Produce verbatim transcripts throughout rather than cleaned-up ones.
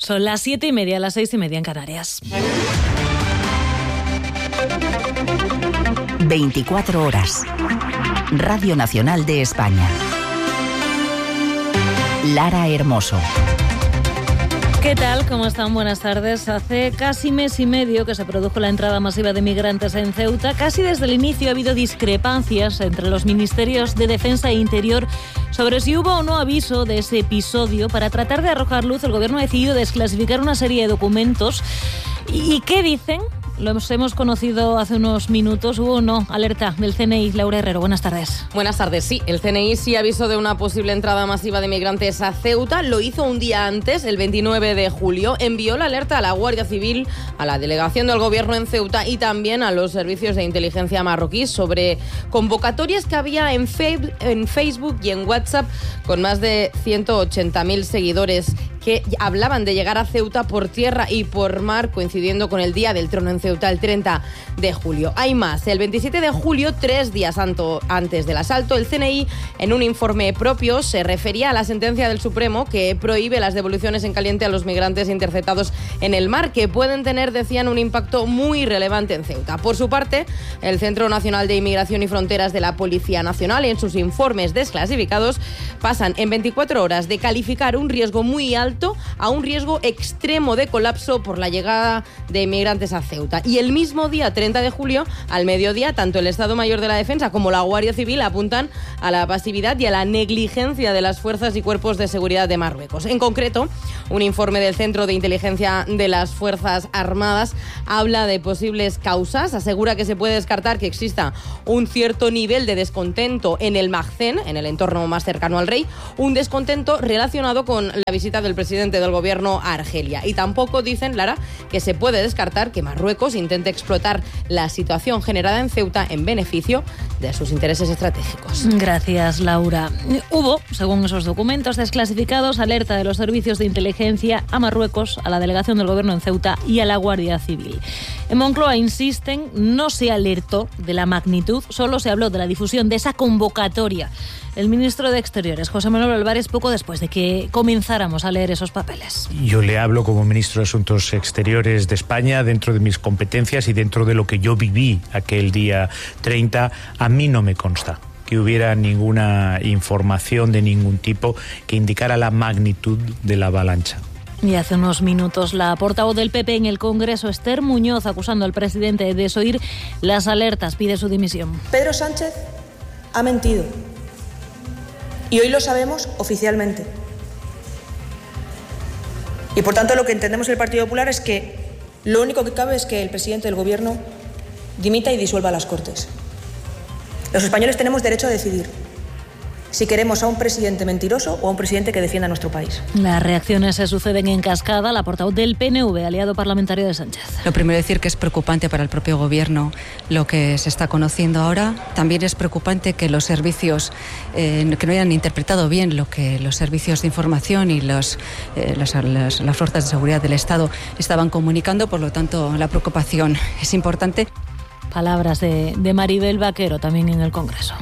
Son las siete y media, las seis y media en Canarias. veinticuatro horas. Radio Nacional de España. Lara Hermoso. ¿Qué tal? ¿Cómo están? Buenas tardes. Hace casi mes y medio que se produjo la entrada masiva de migrantes en Ceuta. Casi desde el inicio ha habido discrepancias entre los ministerios de Defensa e Interior sobre si hubo o no aviso de ese episodio. Para tratar de arrojar luz, el Gobierno ha decidido desclasificar una serie de documentos. ¿Y qué dicen? Lo hemos conocido hace unos minutos. Hubo o no alerta del C N I. Laura Herrero, buenas tardes. Buenas tardes, sí. El C N I sí avisó de una posible entrada masiva de migrantes a Ceuta. Lo hizo un día antes, el veintinueve de julio. Envió la alerta a la Guardia Civil, a la delegación del Gobierno en Ceuta y también a los servicios de inteligencia marroquíes sobre convocatorias que había en, fe- en Facebook y en WhatsApp con más de ciento ochenta mil seguidores que hablaban de llegar a Ceuta por tierra y por mar, coincidiendo con el Día del Trono en Ceuta, el treinta de julio. Hay más. El veintisiete de julio, tres días antes del asalto, el C N I, en un informe propio, se refería a la sentencia del Supremo que prohíbe las devoluciones en caliente a los migrantes interceptados en el mar, que pueden tener, decían, un impacto muy relevante en Ceuta. Por su parte, el Centro Nacional de Inmigración y Fronteras de la Policía Nacional, en sus informes desclasificados, pasan en veinticuatro horas de calificar un riesgo muy alto a un riesgo extremo de colapso por la llegada de inmigrantes a Ceuta. Y el mismo día, treinta de julio, al mediodía, tanto el Estado Mayor de la Defensa como la Guardia Civil apuntan a la pasividad y a la negligencia de las fuerzas y cuerpos de seguridad de Marruecos. En concreto, un informe del Centro de Inteligencia de las Fuerzas Armadas habla de posibles causas, asegura que se puede descartar que exista un cierto nivel de descontento en el Magzen, en el entorno más cercano al rey, un descontento relacionado con la visita del presidente del Gobierno a Argelia. Y tampoco dicen, Lara, que se puede descartar que Marruecos intente explotar la situación generada en Ceuta en beneficio de sus intereses estratégicos. Gracias, Laura. Hubo, según esos documentos desclasificados, alerta de los servicios de inteligencia a Marruecos, a la delegación del Gobierno en Ceuta y a la Guardia Civil. En Moncloa insisten, no se alertó de la magnitud, solo se habló de la difusión de esa convocatoria. El ministro de Exteriores, José Manuel Álvarez, poco después de que comenzáramos a leer esos papeles. Yo le hablo como ministro de Asuntos Exteriores de España, dentro de mis competencias y dentro de lo que yo viví aquel día treinta. A mí no me consta que hubiera ninguna información de ningún tipo que indicara la magnitud de la avalancha. Y hace unos minutos la portavoz del P P en el Congreso, Esther Muñoz, acusando al presidente de desoír las alertas, pide su dimisión. Pedro Sánchez ha mentido. Y hoy lo sabemos oficialmente. Y por tanto lo que entendemos el Partido Popular es que lo único que cabe es que el presidente del Gobierno dimita y disuelva las Cortes. Los españoles tenemos derecho a decidir si queremos a un presidente mentiroso o a un presidente que defienda a nuestro país. Las reacciones se suceden en cascada. La portavoz del P N V, aliado parlamentario de Sánchez. Lo primero decir que es preocupante para el propio Gobierno lo que se está conociendo ahora. También es preocupante que los servicios, eh, que no hayan interpretado bien lo que los servicios de información y los, eh, las, las, las fuerzas de seguridad del Estado estaban comunicando. Por lo tanto, la preocupación es importante. Palabras de, de Maribel Vaquero, también en el Congreso.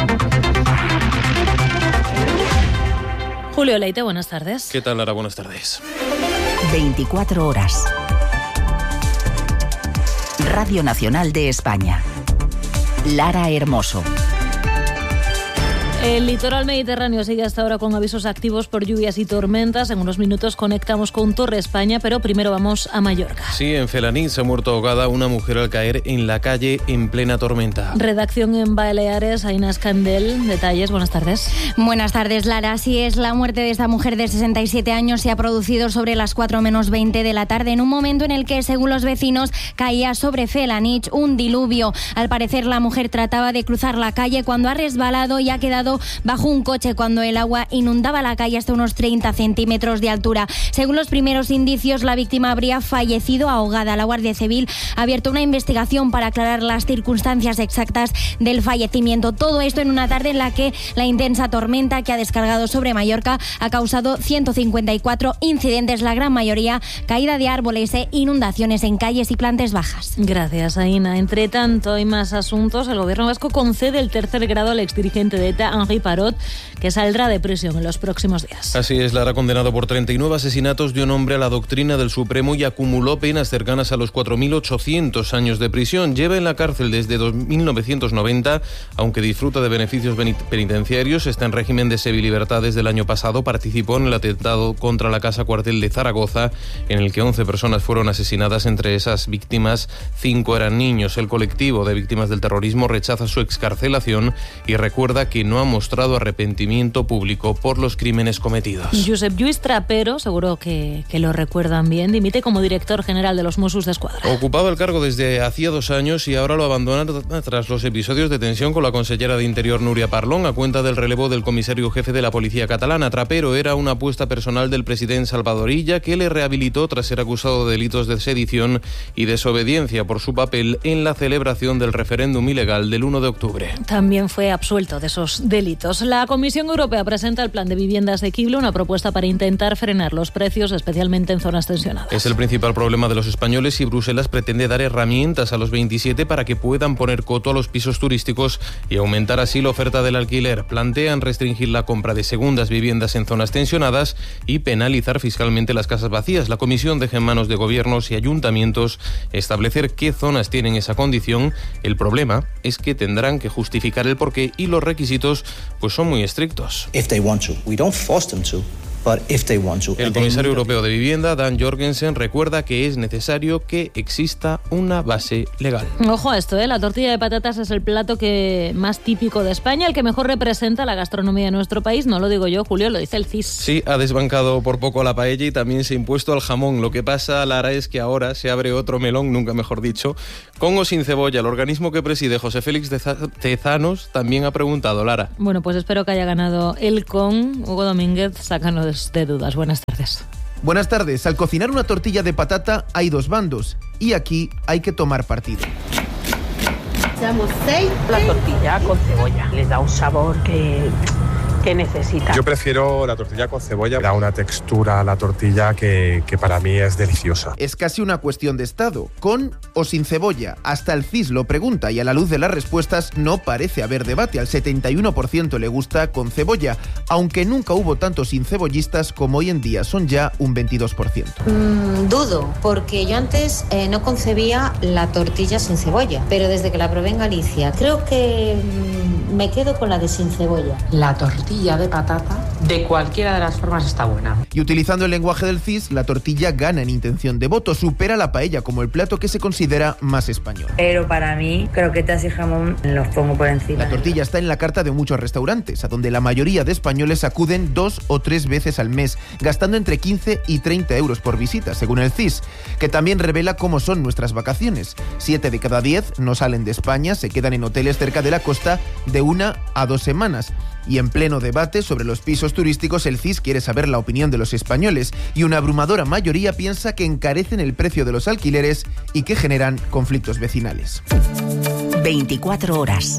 Julio Leite, buenas tardes. ¿Qué tal, Lara? Buenas tardes. veinticuatro horas. Radio Nacional de España. Lara Hermoso. El litoral mediterráneo sigue hasta ahora con avisos activos por lluvias y tormentas. En unos minutos conectamos con Torre España, pero primero vamos a Mallorca. Sí, en Felaní se ha muerto ahogada una mujer al caer en la calle en plena tormenta. Redacción en Baleares, Ainhoa Candel. Detalles, buenas tardes. Buenas tardes, Lara. Así es, la muerte de esta mujer de sesenta y siete años se ha producido sobre las cuatro menos veinte de la tarde, en un momento en el que, según los vecinos, caía sobre Felanich un diluvio. Al parecer, la mujer trataba de cruzar la calle cuando ha resbalado y ha quedado bajo un coche cuando el agua inundaba la calle hasta unos treinta centímetros de altura. Según los primeros indicios, la víctima habría fallecido ahogada. La Guardia Civil ha abierto una investigación para aclarar las circunstancias exactas del fallecimiento. Todo esto en una tarde en la que la intensa tormenta que ha descargado sobre Mallorca ha causado ciento cincuenta y cuatro incidentes, la gran mayoría caída de árboles e inundaciones en calles y plantas bajas. Gracias, Aina. Entre tanto, hay más asuntos. El gobierno vasco concede el tercer grado al exdirigente de ETA, Jean-Henri Parot, que saldrá de prisión en los próximos días. Así es, Lara, condenado por treinta y nueve asesinatos de un hombre a la doctrina del Supremo y acumuló penas cercanas a los cuatro mil ochocientos años de prisión. Lleva en la cárcel desde mil novecientos noventa, aunque disfruta de beneficios penitenciarios. Está en régimen de semilibertad desde el año pasado. Participó en el atentado contra la Casa Cuartel de Zaragoza, en el que once personas fueron asesinadas. Entre esas víctimas, cinco eran niños. El colectivo de víctimas del terrorismo rechaza su excarcelación y recuerda que no ha mostrado arrepentimiento público por los crímenes cometidos. Josep Lluís Trapero, seguro que, que lo recuerdan bien, dimite como director general de los Mossos d'Esquadra. Ocupaba el cargo desde hacía dos años y ahora lo abandona tras los episodios de tensión con la consellera de Interior Núria Parlon, a cuenta del relevo del comisario jefe de la policía catalana. Trapero era una apuesta personal del presidente Salvador Illa, que le rehabilitó tras ser acusado de delitos de sedición y desobediencia por su papel en la celebración del referéndum ilegal del uno de octubre. También fue absuelto de esos delitos. La Comisión Europea presenta el plan de vivienda asequible, una propuesta para intentar frenar los precios, especialmente en zonas tensionadas. Es el principal problema de los españoles y Bruselas pretende dar herramientas a los veintisiete para que puedan poner coto a los pisos turísticos y aumentar así la oferta del alquiler. Plantean restringir la compra de segundas viviendas en zonas tensionadas y penalizar fiscalmente las casas vacías. La Comisión deja en manos de gobiernos y ayuntamientos establecer qué zonas tienen esa condición. El problema es que tendrán que justificar el porqué y los requisitos pues son muy estrictos. If they want to. We don't force them to. El comisario europeo de Vivienda, Dan Jorgensen, recuerda que es necesario que exista una base legal. Ojo a esto, ¿eh? La tortilla de patatas es el plato que más típico de España, el que mejor representa la gastronomía de nuestro país. No lo digo yo, Julio, lo dice el C I S. Sí, ha desbancado por poco la paella y también se ha impuesto al jamón. Lo que pasa, Lara, es que ahora se abre otro melón, nunca mejor dicho, con o sin cebolla. El organismo que preside José Félix Tezanos también ha preguntado, Lara. Bueno, pues espero que haya ganado el con. Hugo Domínguez, sácanos de dudas. Buenas tardes. Buenas tardes. Al cocinar una tortilla de patata hay dos bandos y aquí hay que tomar partido. Echamos seis. La tortilla con cebolla les da un sabor que, que necesita. Yo prefiero la tortilla con cebolla, da una textura a la tortilla que, que para mí es deliciosa. Es casi una cuestión de estado, con o sin cebolla. Hasta el C I S lo pregunta y a la luz de las respuestas no parece haber debate. Al setenta y uno por ciento le gusta con cebolla, aunque nunca hubo tantos sin cebollistas como hoy en día, son ya un veintidós por ciento. Mm, dudo, porque yo antes eh, no concebía la tortilla sin cebolla, pero desde que la probé en Galicia, creo que mm, me quedo con la de sin cebolla. La tortilla de patata, de cualquiera de las formas, está buena. Y utilizando el lenguaje del C I S, la tortilla gana en intención de voto, supera la paella como el plato que se considera más español. Pero para mí, croquetas y jamón los pongo por encima. La tortilla está en la carta de muchos restaurantes, a donde la mayoría de españoles acuden dos o tres veces al mes, gastando entre quince y treinta euros por visita, según el C I S, que también revela cómo son nuestras vacaciones. Siete de cada diez no salen de España, se quedan en hoteles cerca de la costa de una a dos semanas. Y en pleno debate sobre los pisos turísticos, el C I S quiere saber la opinión de los españoles y una abrumadora mayoría piensa que encarecen el precio de los alquileres y que generan conflictos vecinales. veinticuatro horas.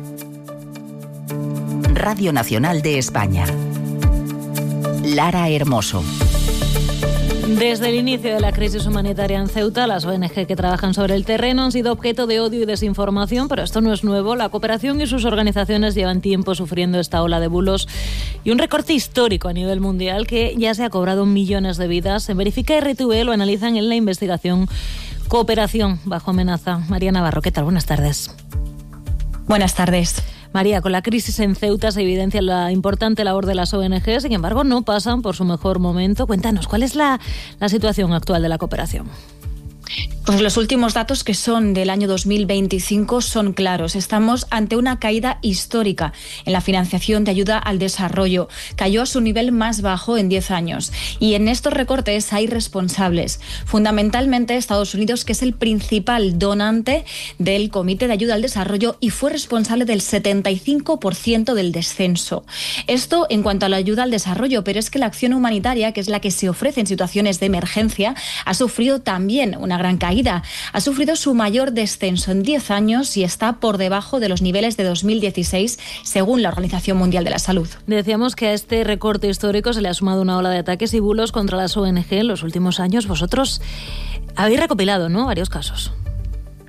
Radio Nacional de España. Lara Hermoso. Desde el inicio de la crisis humanitaria en Ceuta, las O N Ge que trabajan sobre el terreno han sido objeto de odio y desinformación, pero esto no es nuevo. La cooperación y sus organizaciones llevan tiempo sufriendo esta ola de bulos y un recorte histórico a nivel mundial que ya se ha cobrado millones de vidas. En Verifica R T V lo analizan en la investigación Cooperación bajo amenaza. María Navarro, ¿qué tal? Buenas tardes. Buenas tardes. María, con la crisis en Ceuta se evidencia la importante labor de las O N Ge, sin embargo no pasan por su mejor momento. Cuéntanos, ¿cuál es la, la situación actual de la cooperación? Pues los últimos datos, que son del año dos mil veinticinco, son claros. Estamos ante una caída histórica en la financiación de ayuda al desarrollo. Cayó a su nivel más bajo en diez años. Y en estos recortes hay responsables. Fundamentalmente Estados Unidos, que es el principal donante del Comité de Ayuda al Desarrollo y fue responsable del setenta y cinco por ciento del descenso. Esto en cuanto a la ayuda al desarrollo, pero es que la acción humanitaria, que es la que se ofrece en situaciones de emergencia, ha sufrido también una gran caída. Ha sufrido su mayor descenso en diez años y está por debajo de los niveles de dos mil dieciséis, según la Organización Mundial de la Salud. Decíamos que a este recorte histórico se le ha sumado una ola de ataques y bulos contra las O N Ge en los últimos años. Vosotros habéis recopilado, ¿no?, varios casos.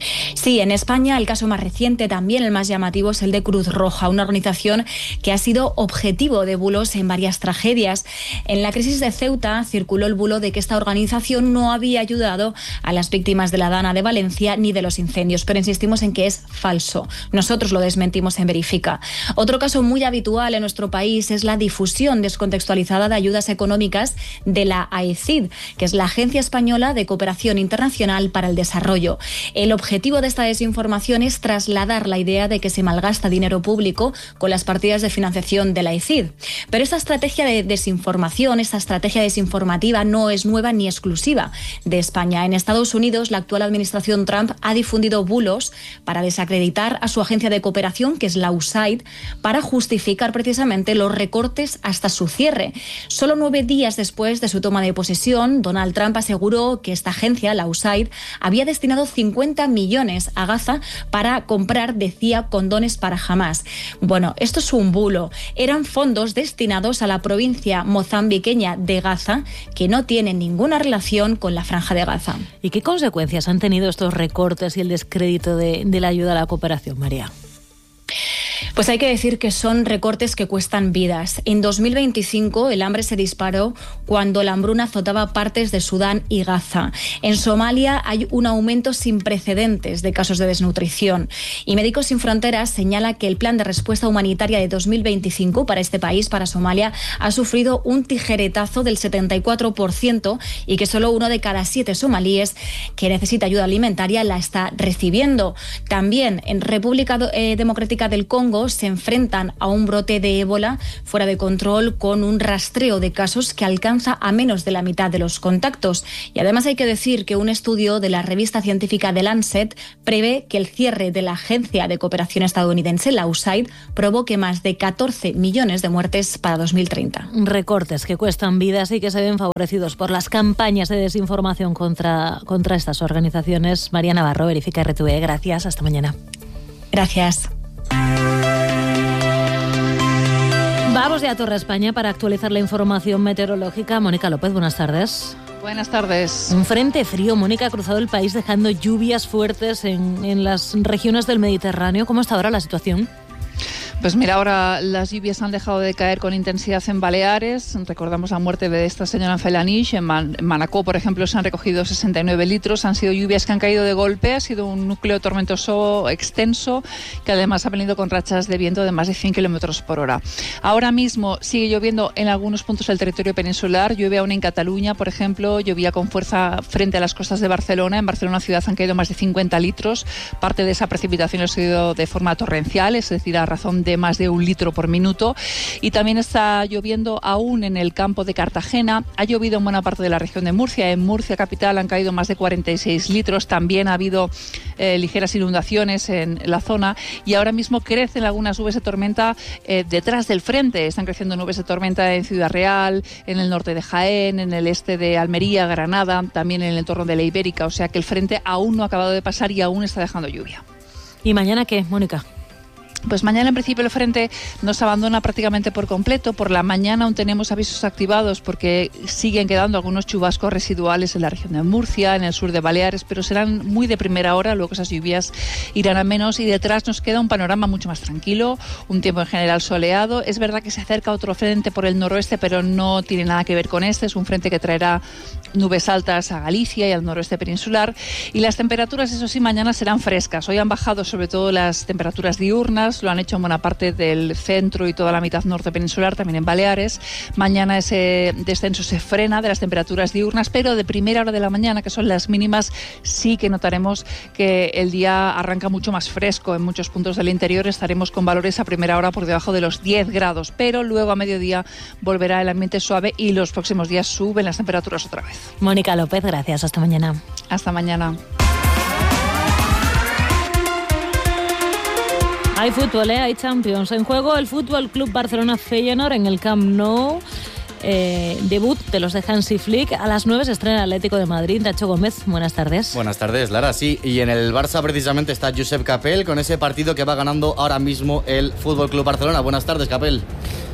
Sí, en España el caso más reciente, también el más llamativo, es el de Cruz Roja, una organización que ha sido objetivo de bulos en varias tragedias. En la crisis de Ceuta circuló el bulo de que esta organización no había ayudado a las víctimas de la Dana de Valencia ni de los incendios, pero insistimos en que es falso. Nosotros lo desmentimos en Verifica. Otro caso muy habitual en nuestro país es la difusión descontextualizada de ayudas económicas de la A E C I D, que es la Agencia Española de Cooperación Internacional para el Desarrollo. El objetivo de esta desinformación es trasladar la idea de que se malgasta dinero público con las partidas de financiación de la A E C I D. Pero esta estrategia de desinformación, esta estrategia desinformativa no es nueva ni exclusiva de España. En Estados Unidos, la actual administración Trump ha difundido bulos para desacreditar a su agencia de cooperación, que es la U S A I D, para justificar precisamente los recortes hasta su cierre. Solo nueve días después de su toma de posesión, Donald Trump aseguró que esta agencia, la U S A I D, había destinado cincuenta millones a Gaza para comprar, decía, condones para Hamás. Bueno, esto es un bulo. Eran fondos destinados a la provincia mozambiqueña de Gaza, que no tienen ninguna relación con la Franja de Gaza. ¿Y qué consecuencias han tenido estos recortes y el descrédito de, de la ayuda a la cooperación, María? Pues hay que decir que son recortes que cuestan vidas. En dos mil veinticinco el hambre se disparó cuando la hambruna azotaba partes de Sudán y Gaza. En Somalia hay un aumento sin precedentes de casos de desnutrición. Y Médicos Sin Fronteras señala que el plan de respuesta humanitaria de dos mil veinticinco para este país, para Somalia, ha sufrido un tijeretazo del setenta y cuatro por ciento y que solo uno de cada siete somalíes que necesita ayuda alimentaria la está recibiendo. También en República Democrática del Congo se enfrentan a un brote de ébola fuera de control, con un rastreo de casos que alcanza a menos de la mitad de los contactos. Y además hay que decir que un estudio de la revista científica The Lancet prevé que el cierre de la Agencia de Cooperación estadounidense, la U S A I D, provoque más de catorce millones de muertes para dos mil treinta. Recortes que cuestan vidas y que se ven favorecidos por las campañas de desinformación contra, contra estas organizaciones. María Navarro, Verifica R T V. Gracias. Hasta mañana. Gracias. Vamos ya a Torre España para actualizar la información meteorológica. Mónica López, buenas tardes. Buenas tardes. Un frente frío, Mónica, ha cruzado el país dejando lluvias fuertes en, en las regiones del Mediterráneo. ¿Cómo está ahora la situación? Pues mira, ahora las lluvias han dejado de caer con intensidad en Baleares. Recordamos la muerte de esta señora en Felanich. En, Man- en Manacor, por ejemplo, se han recogido sesenta y nueve litros. Han sido lluvias que han caído de golpe. Ha sido un núcleo tormentoso extenso que además ha venido con rachas de viento de más de cien kilómetros por hora. Ahora mismo sigue lloviendo en algunos puntos del territorio peninsular. Llueve aún en Cataluña, por ejemplo. Llovía con fuerza frente a las costas de Barcelona. En Barcelona ciudad han caído más de cincuenta litros. Parte de esa precipitación ha sido de forma torrencial, es decir, a razón de más de un litro por minuto. Y también está lloviendo aún en el campo de Cartagena. Ha llovido en buena parte de la región de Murcia. En Murcia capital han caído más de cuarenta y seis litros. También ha habido eh, ligeras inundaciones en la zona y ahora mismo crecen algunas nubes de tormenta eh, detrás del frente. Están creciendo nubes de tormenta en Ciudad Real, en el norte de Jaén, en el este de Almería, Granada, también en el entorno de la Ibérica. O sea que el frente aún no ha acabado de pasar y aún está dejando lluvia. ¿Y mañana qué, Mónica? Pues mañana en principio el frente nos abandona prácticamente por completo. Por la mañana aún tenemos avisos activados porque siguen quedando algunos chubascos residuales en la región de Murcia, en el sur de Baleares, pero serán muy de primera hora, luego esas lluvias irán a menos y detrás nos queda un panorama mucho más tranquilo, un tiempo en general soleado. Es verdad que se acerca otro frente por el noroeste, pero no tiene nada que ver con este. Es un frente que traerá nubes altas a Galicia y al noroeste peninsular y las temperaturas, eso sí, mañana serán frescas. Hoy han bajado sobre todo las temperaturas diurnas, lo han hecho en buena parte del centro y toda la mitad norte peninsular, también en Baleares. Mañana ese descenso se frena de las temperaturas diurnas, pero de primera hora de la mañana, que son las mínimas, sí que notaremos que el día arranca mucho más fresco. En muchos puntos del interior estaremos con valores a primera hora por debajo de los diez grados, pero luego a mediodía volverá el ambiente suave y los próximos días suben las temperaturas otra vez. Mónica López, gracias. Hasta mañana. Hasta mañana. Hay fútbol, ¿eh? Hay Champions. En juego el Fútbol Club Barcelona Feyenoord en el Camp Nou. Eh, debut de los de Hansi Flick. A las nueve se estrena el Atlético de Madrid. Nacho Gómez, buenas tardes. Buenas tardes, Lara. Sí, y en el Barça precisamente está Josep Capel con ese partido que va ganando ahora mismo el Fútbol Club Barcelona. Buenas tardes, Capel.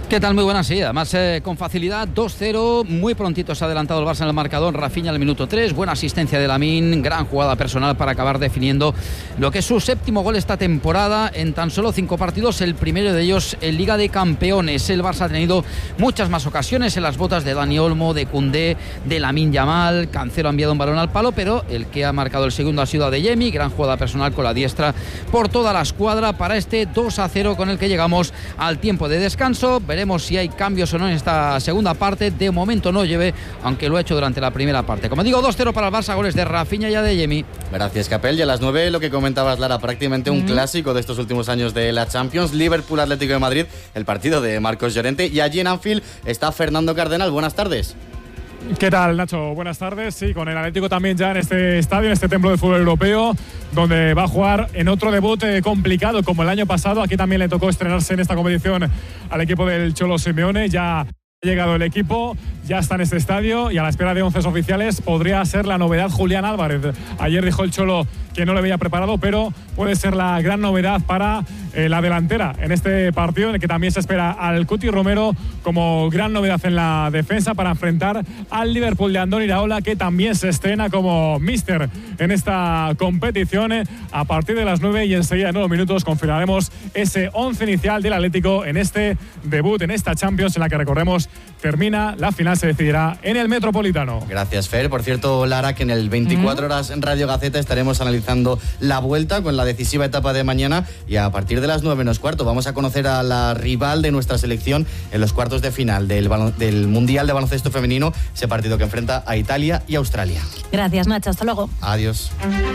¿Qué tal? Muy buenas, sí. Además, eh, con facilidad, dos cero. Muy prontito se ha adelantado el Barça en el marcador. Rafinha al minuto tres. Buena asistencia de Lamine. Gran jugada personal para acabar definiendo lo que es su séptimo gol esta temporada en tan solo cinco partidos. El primero de ellos en Liga de Campeones. El Barça ha tenido muchas más ocasiones en las botas de Dani Olmo, de Koundé, de Lamine Yamal. Cancelo ha enviado un balón al palo, pero el que ha marcado el segundo ha sido Adeyemi. Gran jugada personal con la diestra por toda la escuadra para este dos a cero con el que llegamos al tiempo de descanso. Veremos si hay cambios o no en esta segunda parte. De momento no lleve, aunque lo ha hecho durante la primera parte. Como digo, dos cero para el Barça, goles de Rafinha y Adeyemi. Gracias, Capel. Y a las nueve, lo que comentabas, Lara, prácticamente un mm. clásico de estos últimos años de la Champions. Liverpool Atlético de Madrid, el partido de Marcos Llorente. Y allí en Anfield está Fernando Cardenal. Buenas tardes. ¿Qué tal, Nacho? Buenas tardes. Sí, con el Atlético también ya en este estadio, en este templo de fútbol europeo, donde va a jugar en otro debut eh, complicado como el año pasado. Aquí también le tocó estrenarse en esta competición al equipo del Cholo Simeone. Ya ha llegado el equipo, ya está en este estadio y a la espera de once oficiales podría ser la novedad Julián Álvarez. Ayer dijo el Cholo que no lo había preparado, pero puede ser la gran novedad para eh, la delantera en este partido, en el que también se espera al Cuti Romero como gran novedad en la defensa para enfrentar al Liverpool de Andoni Iraola, que también se estrena como míster en esta competición. A partir de las nueve y enseguida en nueve minutos confirmaremos ese once inicial del Atlético en este debut, en esta Champions, en la que, recordemos, termina la final, se decidirá en el Metropolitano. Gracias, Fer. Por cierto, Lara, que en el veinticuatro horas en Radio Gaceta estaremos analizando la vuelta con la decisiva etapa de mañana, y a partir de las nueve menos cuarto vamos a conocer a la rival de nuestra selección en los cuartos de final del, del Mundial de Baloncesto Femenino, ese partido que enfrenta a Italia y Australia. Gracias, Nacho. Hasta luego. Adiós.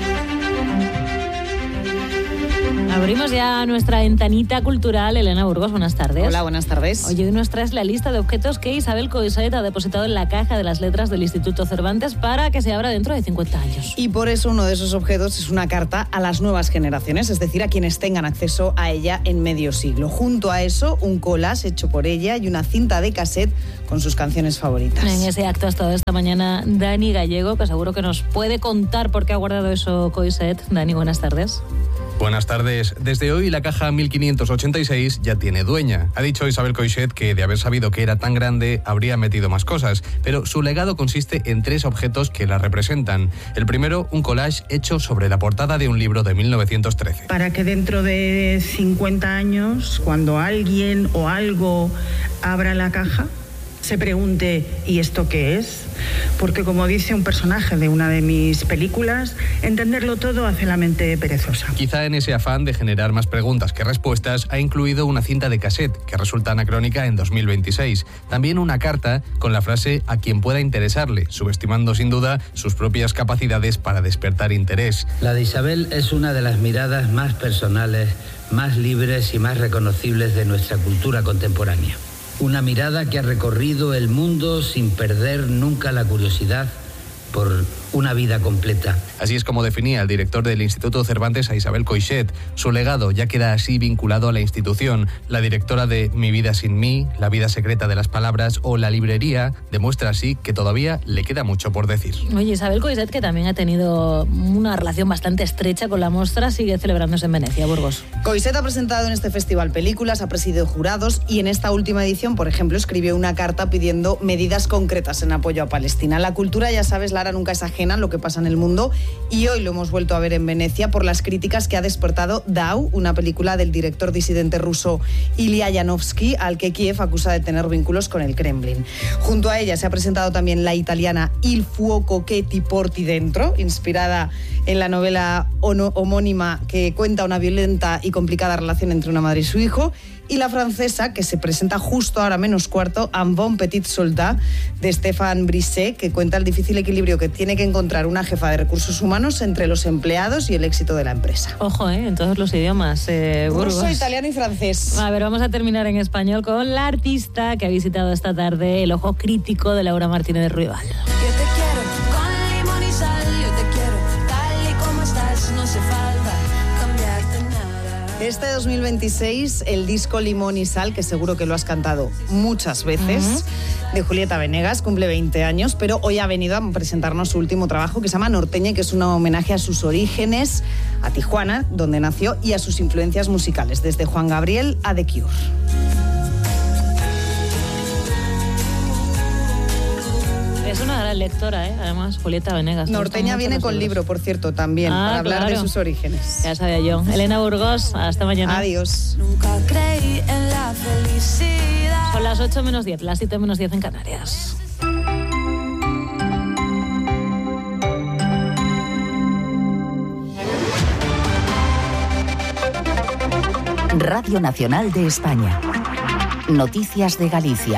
Abrimos ya nuestra ventanita cultural. Elena Burgos, buenas tardes. Hola, buenas tardes. Oye, hoy nos traes la lista de objetos que Isabel Coixet ha depositado en la caja de las letras del Instituto Cervantes para que se abra dentro de cincuenta años. Y por eso uno de esos objetos es una carta a las nuevas generaciones, es decir, a quienes tengan acceso a ella en medio siglo. Junto a eso, un collage hecho por ella y una cinta de cassette con sus canciones favoritas. En ese acto ha estado esta mañana Dani Gallego, que seguro que nos puede contar por qué ha guardado eso Coixet. Dani, buenas tardes. Buenas tardes. Desde hoy la caja mil quinientos ochenta y seis ya tiene dueña. Ha dicho Isabel Coixet que de haber sabido que era tan grande habría metido más cosas, pero su legado consiste en tres objetos que la representan. El primero, un collage hecho sobre la portada de un libro de mil novecientos trece. Para que dentro de cincuenta años, cuando alguien o algo abra la caja, se pregunte, ¿y esto qué es? Porque, como dice un personaje de una de mis películas, entenderlo todo hace la mente perezosa. Quizá en ese afán de generar más preguntas que respuestas, ha incluido una cinta de cassette que resulta anacrónica en dos mil veintiséis. También una carta con la frase "a quien pueda interesarle", subestimando sin duda sus propias capacidades para despertar interés. La de Isabel es una de las miradas más personales, más libres y más reconocibles de nuestra cultura contemporánea. Una mirada que ha recorrido el mundo sin perder nunca la curiosidad por una vida completa. Así es como definía el director del Instituto Cervantes a Isabel Coixet. Su legado ya queda así vinculado a la institución. La directora de Mi vida sin mí, La vida secreta de las palabras o La librería demuestra así que todavía le queda mucho por decir. Oye, Isabel Coixet, que también ha tenido una relación bastante estrecha con la mostra, sigue celebrándose en Venecia, Burgos. Coixet ha presentado en este festival películas, ha presidido jurados y en esta última edición, por ejemplo, escribió una carta pidiendo medidas concretas en apoyo a Palestina. La cultura, ya sabes, Lara, nunca es ajena a lo que pasa en el mundo, y hoy lo hemos vuelto a ver en Venecia por las críticas que ha despertado Dau, una película del director disidente ruso Ilya Yanovsky, al que Kiev acusa de tener vínculos con el Kremlin. Junto a ella se ha presentado también la italiana Il fuoco che ti porti dentro, inspirada en la novela homónima que cuenta una violenta y complicada relación entre una madre y su hijo, y la francesa, que se presenta justo ahora menos cuarto, Un bon petit soldat, de Stéphane Brisset, que cuenta el difícil equilibrio que tiene que encontrar una jefa de recursos humanos entre los empleados y el éxito de la empresa. Ojo, ¿eh? En todos los idiomas. Eh, Ruso, italiano y francés. A ver, vamos a terminar en español con la artista que ha visitado esta tarde el ojo crítico de Laura Martínez Ruibal. Yo te quiero con limón y sal, yo te quiero tal y como estás, no hace falta cambiarte nada. Este dos mil veintiséis, el disco Limón y Sal, que seguro que lo has cantado muchas veces, uh-huh. de Julieta Venegas, cumple veinte años, pero hoy ha venido a presentarnos su último trabajo, que se llama Norteña, que es un homenaje a sus orígenes, a Tijuana, donde nació, y a sus influencias musicales, desde Juan Gabriel a The Cure. Es una gran lectora, ¿eh? Además, Julieta Venegas. Norteña viene con libro, por cierto, también, ah, para hablar claro. de sus orígenes. Ya sabía yo. Elena Burgos, hasta mañana. Adiós. Nunca creí en la felicidad. Son las ocho menos diez, las siete menos diez en Canarias. Radio Nacional de España. Noticias de Galicia.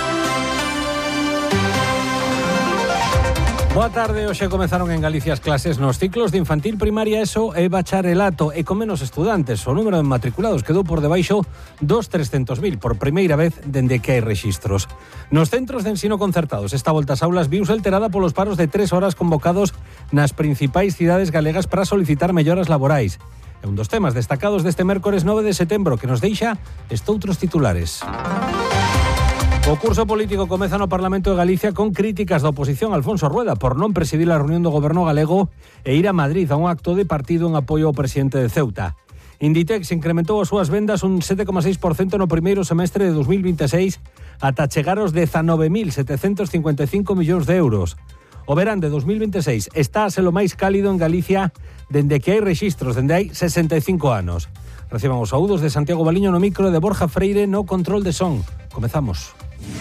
Boa tarde, hoxe comezaron en Galicia as clases nos ciclos de infantil, primaria, ESO e bacharelato e con menos estudantes. O número de matriculados quedou por debaixo dos trescentos mil por primeira vez dende que hai rexistros. Nos centros de ensino concertados, esta volta ás aulas viuse alterada polos paros de tres horas convocados nas principais cidades galegas para solicitar melloras laborais. É un dos temas destacados deste mércores nove de setembro que nos deixa estoutros titulares. O curso político comeza no Parlamento de Galicia con críticas da oposición a Alfonso Rueda por non presidir a reunión do Goberno galego e ir a Madrid a un acto de partido en apoio ao presidente de Ceuta. Inditex incrementou as súas vendas un sete coma seis por cento no primeiro semestre de dos mil veintiséis ata chegar aos dezanove mil setecentos cincuenta e cinco millóns de euros. O verán de dos mil veintiséis está a ser o máis cálido en Galicia dende que hai rexistros, dende hai sesenta e cinco anos. Reciban os saúdos de Santiago Baliño no micro de Borja Freire no control de son. Comezamos.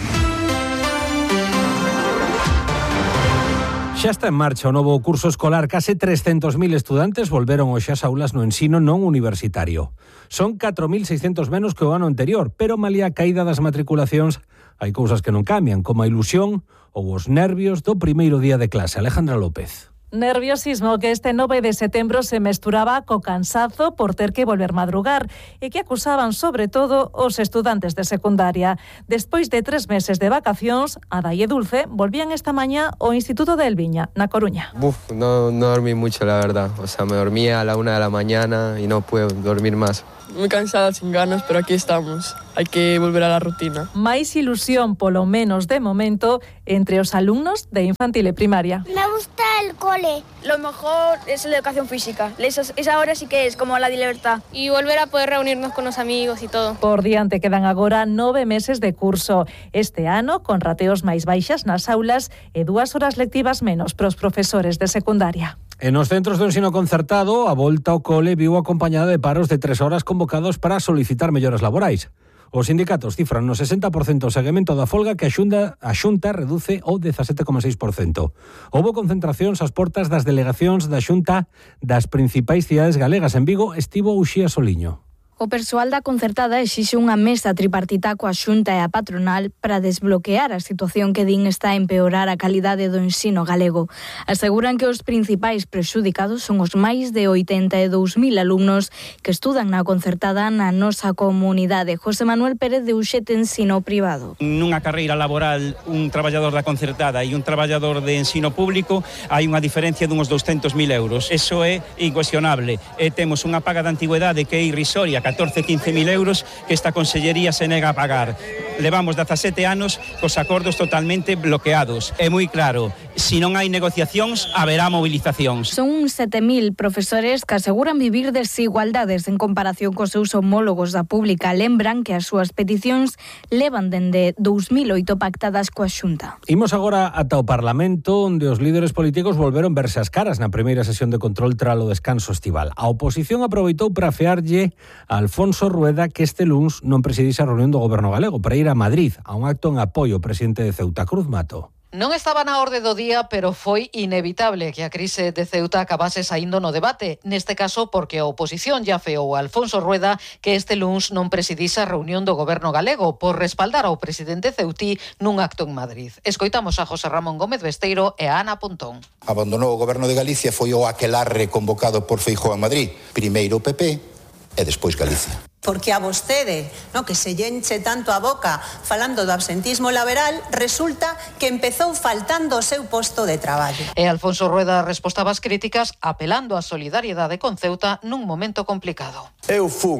Xa está en marcha o novo curso escolar. Case trescentos mil estudantes volveron hoxe ás aulas no ensino non universitario. Son catro mil seiscentos menos que o ano anterior, pero malia a caída das matriculacións hai cousas que non cambian, como a ilusión ou os nervios do primeiro día de clase. Alejandra López. Nerviosismo que este nove de setembro se mesturaba co cansazo por ter que volver madrugar e que acusaban sobre todo os estudantes de secundaria. Despois de tres meses de vacacións, Ada e Dulce volvían esta mañá ao Instituto de Elviña, na Coruña. Uf, no, no dormí mucho, la verdad. O sea, me dormía a la una de la mañana y no puedo dormir más. Muy cansada, sin ganas, pero aquí estamos. Hay que volver a la rutina. Máis ilusión, polo menos de momento, entre os alumnos de infantil e primaria. Me gusta el cole. Lo mejor es la educación física. Esa, esa hora sí que es como la de libertad. Y volver a poder reunirnos con los amigos y todo. Por diante quedan agora nove meses de curso. Este ano, con rateos máis baixas nas aulas e dúas horas lectivas menos pros profesores de secundaria. En os centros de ensino concertado, a volta ao cole viu acompañada de paros de tres horas convocados para solicitar melloras laborais. Os sindicatos cifran no sesenta por cento o seguimento da folga que a Xunta, a Xunta reduce ao dezasete coma seis por cento. Houbo concentracións ás portas das delegacións da Xunta das principais cidades galegas. En Vigo estivo Uxía Soliño. O persoal da concertada exixe unha mesa tripartita coa Xunta e a patronal para desbloquear a situación que din está a empeorar a calidade do ensino galego. Aseguran que os principais prexudicados son os máis de oitenta e dous mil alumnos que estudan na concertada na nosa comunidade. José Manuel Pérez de Uxete Ensino Privado. Nunha carreira laboral, un traballador da concertada e un traballador de ensino público hai unha diferencia dunhos douscentos mil euros. Eso é incuestionable. E temos unha paga de antigüedade que é irrisoria, catorce, quince mil euros que esta consellería se nega a pagar. Levamos dezasete anos cos acordos totalmente bloqueados. É moi claro, se non hai negociacións, haberá movilizacións. Son uns sete mil profesores que aseguran vivir desigualdades en comparación cos seus homólogos da pública. Lembran que as súas peticións levan dende dous mil oito pactadas coa Xunta. Imos agora ata o Parlamento, onde os líderes políticos volveron verse as caras na primeira sesión de control tras o descanso estival. A oposición aproveitou para afearlle a Alfonso Rueda que este luns non presidise a reunión do Goberno galego para ir a Madrid a un acto en apoio ao presidente de Ceuta, Cruz Mato. Non estaba na orde do día, pero foi inevitable que a crise de Ceuta acabase saindo no debate. Neste caso, porque a oposición ya feou a Alfonso Rueda que este luns non presidise a reunión do Goberno galego por respaldar ao presidente ceutí nun acto en Madrid. Escoitamos a José Ramón Gómez Besteiro e a Ana Pontón. Abandonou o Goberno de Galicia, foi o aquelarre convocado por Feijóo a Madrid. Primeiro o P P e despois Galicia. Porque a vostede, no, que se llenche tanto a boca falando do absentismo laboral, resulta que empezou faltando o seu posto de traballo. E Alfonso Rueda respostaba as críticas apelando á solidariedade con Ceuta nun momento complicado. Eu fun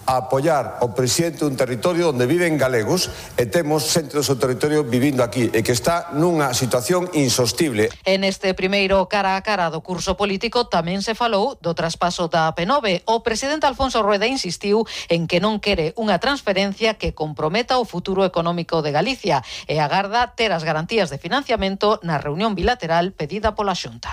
a apoiar o presidente dun territorio onde viven galegos e temos xente do seu territorio vivindo aquí e que está nunha situación insostible. En este primeiro cara a cara do curso político tamén se falou do traspaso da P nove. O presidente Alfonso Rueda insistiu en que non quere unha transferencia que comprometa o futuro económico de Galicia e agarda ter as garantías de financiamento na reunión bilateral pedida pola Xunta.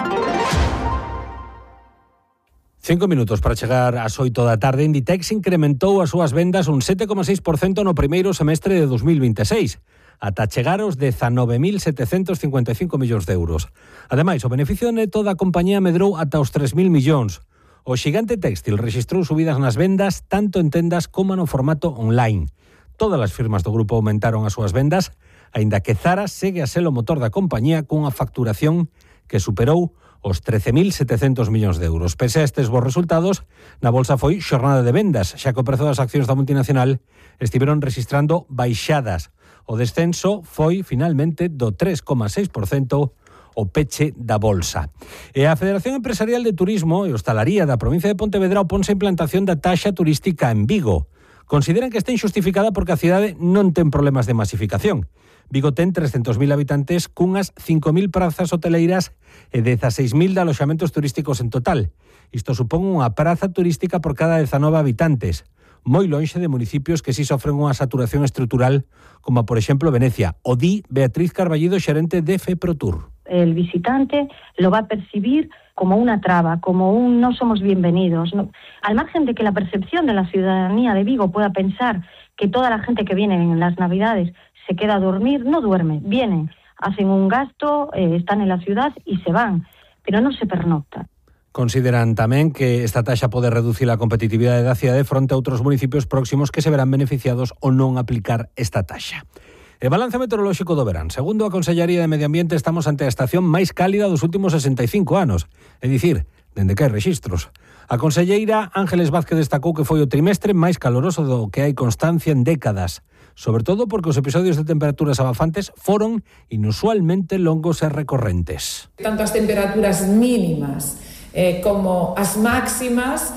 Cinco minutos para chegar ás oito da tarde. Inditex incrementou as súas vendas un sete coma seis por cento no primeiro semestre de dos mil veintiséis, ata chegar aos dezanove mil setecentos cincuenta e cinco millóns de euros. Ademais, o beneficio neto da compañía medrou ata os tres mil millóns. O xigante téxtil rexistrou subidas nas vendas tanto en tendas como no formato online. Todas as firmas do grupo aumentaron as súas vendas, aínda que Zara segue a ser o motor da compañía cunha facturación que superou os trece mil setecentos millóns de euros. Pese a estes bons resultados, na bolsa foi xornada de vendas, xa que o prezo das accións da multinacional estiveron registrando baixadas. O descenso foi finalmente do tres coma seis por cento o peche da bolsa. E a Federación Empresarial de Turismo e Hostalaría da provincia de Pontevedra oponse a implantación da taxa turística en Vigo. Consideran que está injustificada porque a cidade non ten problemas de masificación. Vigo ten trescentos mil habitantes cunhas cinco mil prazas hoteleiras e dezaseis mil de aloxamentos turísticos en total. Isto supón unha praza turística por cada dezanove habitantes, moi lonxe de municipios que si sofren unha saturación estrutural, como por exemplo Venecia. O di Beatriz Carballido, xerente de FEPROTUR. El visitante lo va a percibir como una traba, como un no somos bienvenidos, ¿no? Al margen de que la percepción de la ciudadanía de Vigo pueda pensar que toda la gente que viene en las Navidades se queda a dormir, no duerme, vienen, hacen un gasto, eh, están en la ciudad y se van, pero no se pernoctan. Consideran tamén que esta taxa pode reducir a competitividade da cidade fronte a outros municipios próximos que se verán beneficiados ao non aplicar esta taxa. E balance meteorolóxico do verán. Segundo a Consellería de Medio Ambiente, estamos ante a estación máis cálida dos últimos sesenta e cinco anos, é dicir, dende que hai rexistros. A conselleira Ángeles Vázquez destacou que foi o trimestre máis caloroso do que hai constancia en décadas, sobre todo porque os episodios de temperaturas abafantes foron inusualmente longos e recorrentes. Tanto as temperaturas mínimas eh, como as máximas,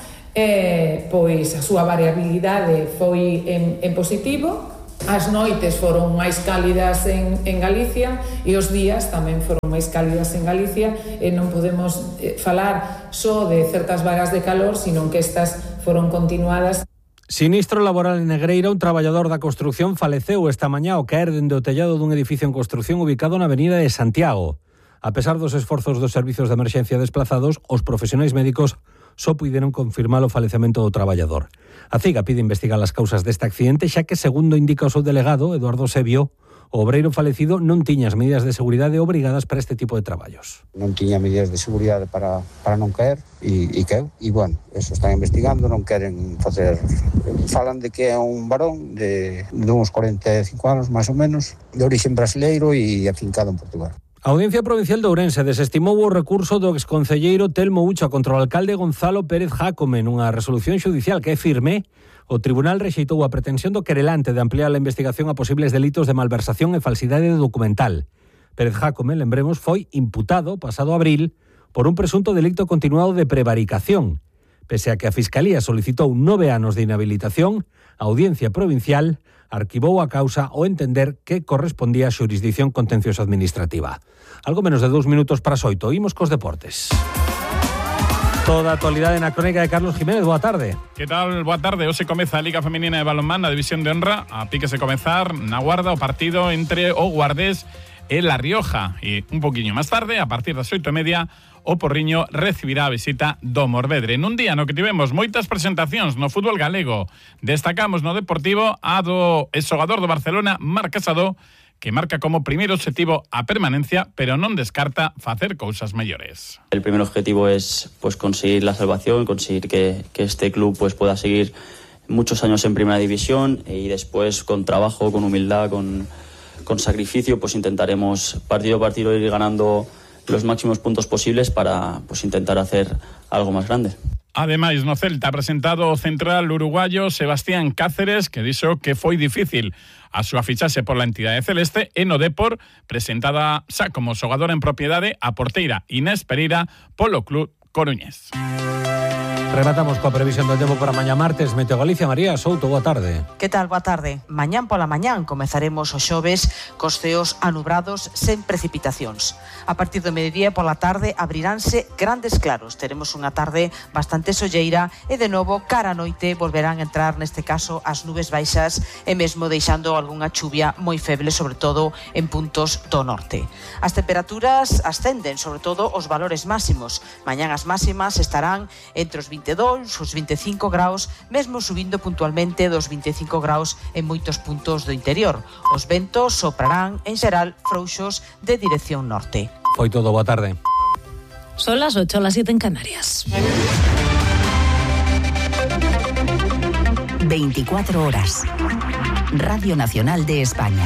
eh, pois a súa variabilidade foi en, en positivo. As noites foron máis cálidas en, en Galicia e os días tamén foron máis cálidas en Galicia e non podemos eh, falar só de certas vagas de calor, sino que estas foron continuadas. Sinistro laboral en Negreira, un traballador da construción faleceu esta mañá ao caer dende o tellado dun edificio en construción ubicado na avenida de Santiago. A pesar dos esforzos dos servizos de emerxencia desplazados, os profesionais médicos só puideron confirmar o falecemento do traballador. A CIGA pide investigar as causas deste accidente, xa que, segundo indica o seu delegado, Eduardo Sebio, o obreiro falecido non tiña as medidas de seguridade obrigadas para este tipo de traballos. Non tiña medidas de seguridade para, para non caer e, e caeu. E, bueno, eso están investigando, non queren facer... Falan de que é un varón de, de uns cuarenta e cinco anos, máis ou menos, de orixen brasileiro e afincado en Portugal. A Audiencia Provincial de Ourense desestimou o recurso do exconcelleiro Telmo Ucha contra o alcalde Gonzalo Pérez Jácome nunha resolución xudicial que é firme. O tribunal rexeitou a pretensión do querelante de ampliar a investigación a posibles delitos de malversación e falsidade documental. Pérez Jácome, lembremos, foi imputado pasado abril por un presunto delito continuado de prevaricación. Pese a que a Fiscalía solicitou nove anos de inhabilitación, a Audiencia Provincial arquivou a causa ao entender que correspondía a xurisdicción contenciosa administrativa. Algo menos de dous minutos para as oito. Imos cos deportes. Toda a actualidade na crónica de Carlos Jiménez. Boa tarde. Que tal? Boa tarde. Hoxe comeza a Liga Femenina de Balonmán na División de Honra. A pique se comezar na Guarda o partido entre o Guardés e La Rioja. E un poquinho máis tarde, a partir das oito e media, o Porriño recibirá a visita do Morvedre. Nun día no que tivemos moitas presentacións no fútbol galego, destacamos no Deportivo a do exxogador do Barcelona, Marc Casado, que marca como primeiro objetivo a permanencia, pero non descarta facer cousas mellores. El primer objetivo es pues conseguir la salvación, conseguir que, que este club pues pueda seguir muchos años en primera división y después con trabajo, con humildad, con, con sacrificio, pues intentaremos partido a partido ir ganando los máximos puntos posibles para pues intentar hacer algo más grande. Ademais, no Celta ha presentado o central uruguayo Sebastián Cáceres, que dixo que foi difícil a súa fichaxe por la entidade celeste, e no Depor presentada xa como xogador en propiedade a porteira Inés Pereira polo club coruñés. Rematamos coa previsión do tempo para mañá martes. Meteo Galicia, María Souto, boa tarde. Que tal, boa tarde? Mañán pola mañán comezaremos os xoves cos ceos anubrados sen precipitacións. A partir do mediodía pola tarde abriránse grandes claros. Teremos unha tarde bastante solleira e de novo cara a noite volverán a entrar neste caso as nubes baixas e mesmo deixando algunha chuvia moi feble, sobre todo en puntos do norte. As temperaturas ascenden, sobre todo os valores máximos. Mañán as máximas estarán entre os veintidós, os veinticinco graus, mesmo subindo puntualmente dos veinticinco graus en moitos puntos do interior. Os ventos soprarán en xeral frouxos de dirección norte. Foi todo, boa tarde. Son las ocho, las siete en Canarias. veinticuatro horas. Radio Nacional de España.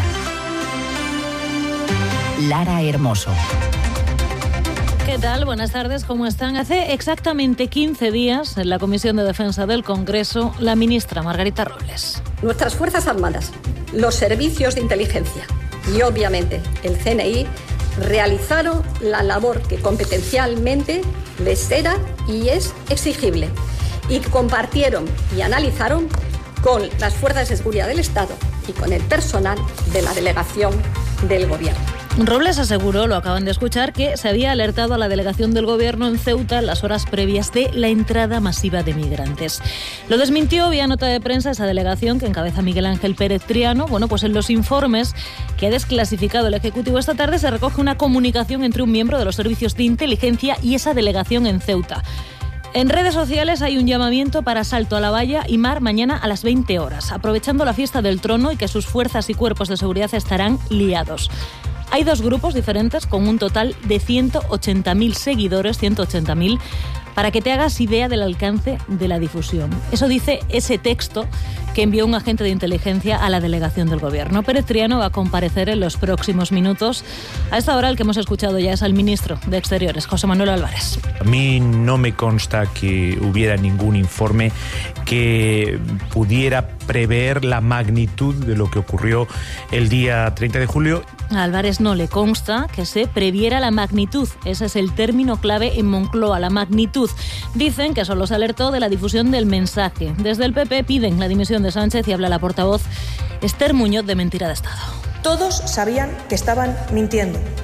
Lara Hermoso. ¿Qué tal? Buenas tardes, ¿cómo están? Hace exactamente quince días, en la Comisión de Defensa del Congreso, la ministra Margarita Robles. Nuestras Fuerzas Armadas, los servicios de inteligencia y, obviamente, el C N I realizaron la labor que competencialmente les era y es exigible y compartieron y analizaron con las Fuerzas de Seguridad del Estado y con el personal de la delegación del Gobierno. Robles aseguró, lo acaban de escuchar, que se había alertado a la delegación del Gobierno en Ceuta en las horas previas de la entrada masiva de migrantes. Lo desmintió vía nota de prensa esa delegación que encabeza Miguel Ángel Pérez Triano. Bueno, pues en los informes que ha desclasificado el Ejecutivo esta tarde se recoge una comunicación entre un miembro de los servicios de inteligencia y esa delegación en Ceuta. En redes sociales hay un llamamiento para Salto a la Valla y Mar mañana a las veinte horas, aprovechando la fiesta del Trono y que sus fuerzas y cuerpos de seguridad estarán liados. Hay dos grupos diferentes con un total de ciento ochenta mil seguidores, ciento ochenta mil, para que te hagas idea del alcance de la difusión. Eso dice ese texto que envió un agente de inteligencia a la delegación del Gobierno. Pérez Triano va a comparecer en los próximos minutos. A esta hora el que hemos escuchado ya es al ministro de Exteriores, José Manuel Álvarez. A mí no me consta que hubiera ningún informe que pudiera prever la magnitud de lo que ocurrió el día treinta de julio. A Álvarez no le consta que se previera la magnitud. Ese es el término clave en Moncloa, la magnitud. Dicen que solo se alertó de la difusión del mensaje. Desde el P P piden la dimisión de Sánchez y habla la portavoz Esther Muñoz de Mentira de Estado. Todos sabían que estaban mintiendo.